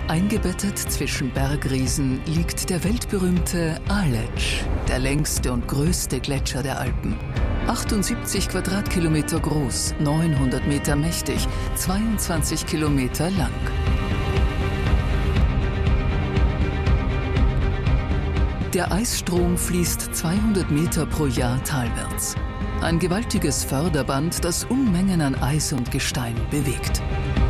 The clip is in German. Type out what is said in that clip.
Eingebettet zwischen Bergriesen liegt der weltberühmte Aletsch, der längste und größte Gletscher der Alpen. 78 Quadratkilometer groß, 900 Meter mächtig, 22 Kilometer lang. Der Eisstrom fließt 200 Meter pro Jahr talwärts. Ein gewaltiges Förderband, das Unmengen an Eis und Gestein bewegt.